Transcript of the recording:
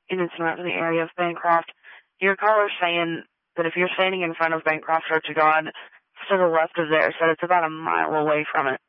and it's not in the area of Bancroft. Your caller's saying that if you're standing in front of Bancroft Church of God, to the left of there, said it's about a mile away from it.